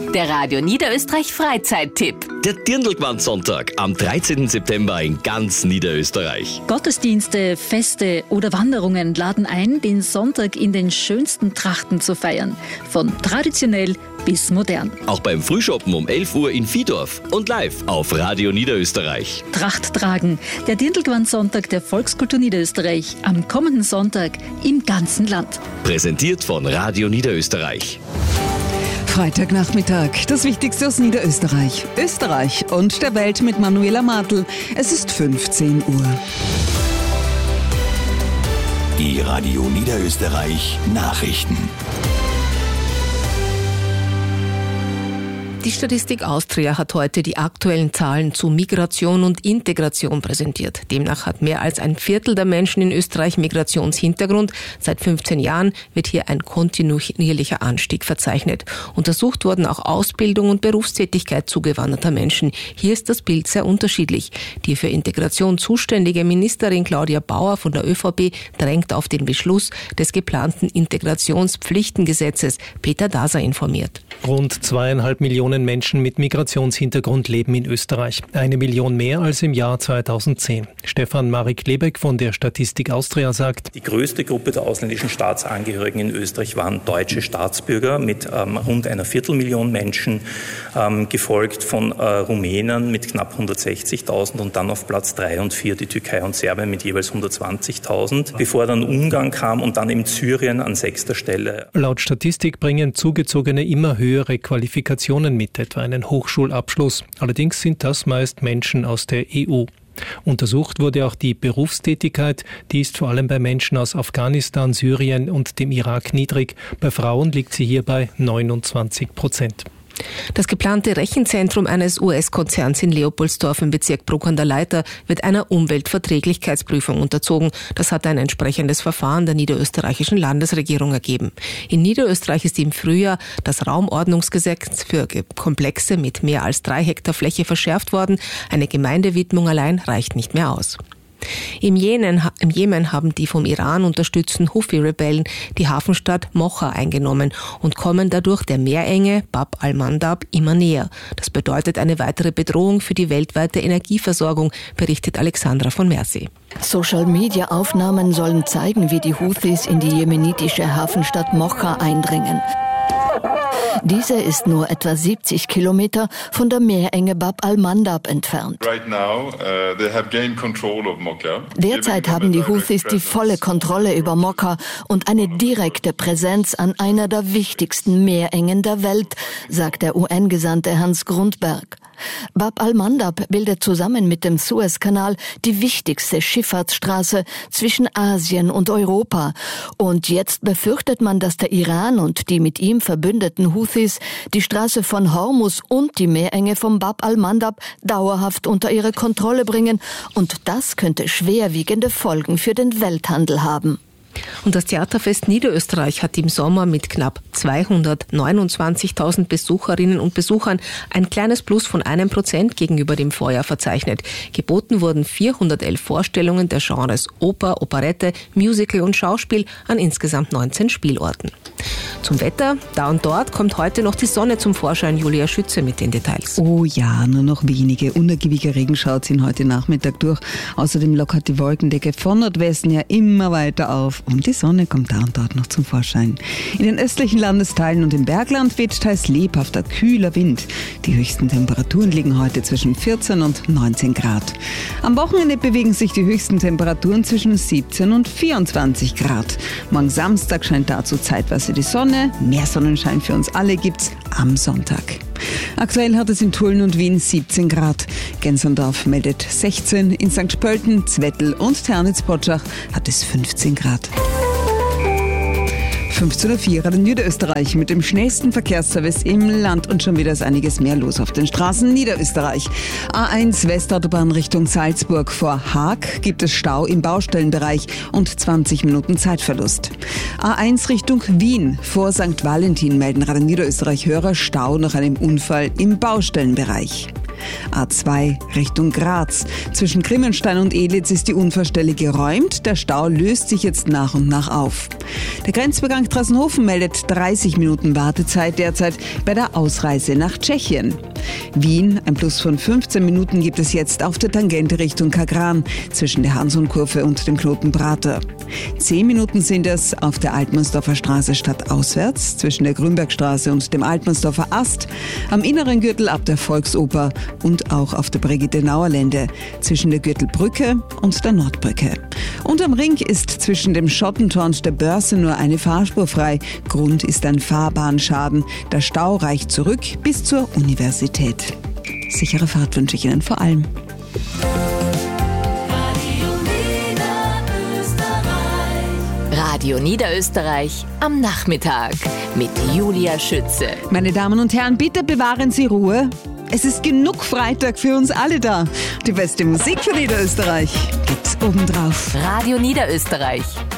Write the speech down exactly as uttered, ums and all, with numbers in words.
Der Radio Niederösterreich Freizeittipp. Der Dirndlgewand-Sonntag am dreizehnten September in ganz Niederösterreich. Gottesdienste, Feste oder Wanderungen laden ein, den Sonntag in den schönsten Trachten zu feiern. Von traditionell bis modern. Auch beim Frühschoppen um elf Uhr in Vihdorf und live auf Radio Niederösterreich. Tracht tragen. Der Dirndlgewand-Sonntag der Volkskultur Niederösterreich am kommenden Sonntag im ganzen Land. Präsentiert von Radio Niederösterreich. Freitagnachmittag, das Wichtigste aus Niederösterreich, Österreich und der Welt mit Manuela Martl. Es ist fünfzehn Uhr. Die Radio Niederösterreich Nachrichten. Die Statistik Austria hat heute die aktuellen Zahlen zu Migration und Integration präsentiert. Demnach hat mehr als ein Viertel der Menschen in Österreich Migrationshintergrund. Seit fünfzehn Jahren wird hier ein kontinuierlicher Anstieg verzeichnet. Untersucht wurden auch Ausbildung und Berufstätigkeit zugewanderter Menschen. Hier ist das Bild sehr unterschiedlich. Die für Integration zuständige Ministerin Claudia Bauer von der ÖVP drängt auf den Beschluss des geplanten Integrationspflichtengesetzes. Peter Daser informiert. Rund zweieinhalb Millionen Menschen mit Migrationshintergrund leben in Österreich. Eine Million mehr als im Jahr zweitausendzehn. Stefan Marek-Lebeck von der Statistik Austria sagt: Die größte Gruppe der ausländischen Staatsangehörigen in Österreich waren deutsche Staatsbürger mit ähm, rund einer Viertelmillion Menschen, ähm, gefolgt von äh, Rumänen mit knapp hundertsechzigtausend und dann auf Platz drei und vier die Türkei und Serbien mit jeweils hundertzwanzigtausend, bevor dann Ungarn kam und dann eben Syrien an sechster Stelle. Laut Statistik bringen Zugezogene immer höhere Qualifikationen mit, etwa einen Hochschulabschluss. Allerdings sind das meist Menschen aus der E U. Untersucht wurde auch die Berufstätigkeit. Die ist vor allem bei Menschen aus Afghanistan, Syrien und dem Irak niedrig. Bei Frauen liegt sie hier bei neunundzwanzig Prozent. Das geplante Rechenzentrum eines U S-Konzerns in Leopoldsdorf im Bezirk Bruck an der Leiter wird einer Umweltverträglichkeitsprüfung unterzogen. Das hat ein entsprechendes Verfahren der niederösterreichischen Landesregierung ergeben. In Niederösterreich ist im Frühjahr das Raumordnungsgesetz für Komplexe mit mehr als drei Hektar Fläche verschärft worden. Eine Gemeindewidmung allein reicht nicht mehr aus. Im Jemen, Im Jemen haben die vom Iran unterstützten Houthi-Rebellen die Hafenstadt Mocha eingenommen und kommen dadurch der Meerenge Bab al-Mandab immer näher. Das bedeutet eine weitere Bedrohung für die weltweite Energieversorgung, berichtet Alexandra von Mercy. Social-Media-Aufnahmen sollen zeigen, wie die Houthis in die jemenitische Hafenstadt Mocha eindringen. Diese ist nur etwa siebzig Kilometer von der Meerenge Bab al-Mandab entfernt. Derzeit haben die Houthis die volle Kontrolle über Mocha und eine direkte Präsenz an einer der wichtigsten Meerengen der Welt, sagt der U N-Gesandte Hans Grundberg. Bab al-Mandab bildet zusammen mit dem Suezkanal die wichtigste Schifffahrtsstraße zwischen Asien und Europa. Und jetzt befürchtet man, dass der Iran und die mit ihm verbündeten Houthis die Straße von Hormuz und die Meerenge vom Bab al-Mandab dauerhaft unter ihre Kontrolle bringen. Und das könnte schwerwiegende Folgen für den Welthandel haben. Und das Theaterfest Niederösterreich hat im Sommer mit knapp zweihundertneunundzwanzigtausend Besucherinnen und Besuchern ein kleines Plus von einem Prozent gegenüber dem Vorjahr verzeichnet. Geboten wurden vierhundertelf Vorstellungen der Genres Oper, Operette, Musical und Schauspiel an insgesamt neunzehn Spielorten. Zum Wetter, da und dort kommt heute noch die Sonne zum Vorschein. Julia Schütze mit den Details. Oh ja, nur noch wenige unergiebige Regenschauer ziehen heute Nachmittag durch. Außerdem lockert die Wolkendecke von Nordwesten ja immer weiter auf und die Sonne kommt da und dort noch zum Vorschein. In den östlichen Landesteilen und im Bergland weht teils lebhafter, kühler Wind. Die höchsten Temperaturen liegen heute zwischen vierzehn und neunzehn Grad. Am Wochenende bewegen sich die höchsten Temperaturen zwischen siebzehn und vierundzwanzig Grad. Morgen Samstag scheint dazu zeitweise die Sonne. Mehr Sonnenschein für uns alle gibt's am Sonntag. Aktuell hat es in Tulln und Wien siebzehn Grad. Gensendorf meldet sechzehn, in Sankt Pölten, Zwettl und Ternitz-Potschach hat es fünfzehn Grad. fünfzehn Uhr vier in Niederösterreich mit dem schnellsten Verkehrsservice im Land und schon wieder ist einiges mehr los auf den Straßen Niederösterreich. A eins Westautobahn Richtung Salzburg vor Haag gibt es Stau im Baustellenbereich und zwanzig Minuten Zeitverlust. A eins Richtung Wien vor Sankt Valentin melden Radio Niederösterreich Hörer Stau nach einem Unfall im Baustellenbereich. A zwei Richtung Graz. Zwischen Grimmenstein und Elitz ist die Unfallstelle geräumt. Der Stau löst sich jetzt nach und nach auf. Der Grenzübergang Trassenhofen meldet dreißig Minuten Wartezeit derzeit bei der Ausreise nach Tschechien. Wien, ein Plus von fünfzehn Minuten gibt es jetzt auf der Tangente Richtung Kagran zwischen der Hansonkurve und dem Knoten Prater. Zehn Minuten sind es auf der Altmannsdorfer Straße stadtauswärts zwischen der Grünbergstraße und dem Altmannsdorfer Ast, am inneren Gürtel ab der Volksoper und auch auf der Brigitte-Nauer-Lände zwischen der Gürtelbrücke und der Nordbrücke. Und am Ring ist zwischen dem Schottentor und der Börse nur eine Fahrspur frei. Grund ist ein Fahrbahnschaden. Der Stau reicht zurück bis zur Universität. Sichere Fahrt wünsche ich Ihnen vor allem. Radio Niederösterreich am Nachmittag mit Julia Schütze. Meine Damen und Herren, bitte bewahren Sie Ruhe. Es ist genug Freitag für uns alle da. Die beste Musik für Niederösterreich gibt's obendrauf. Radio Niederösterreich